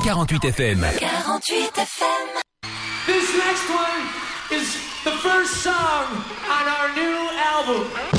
48 FM. 48 FM. This next one is the first song on our new album.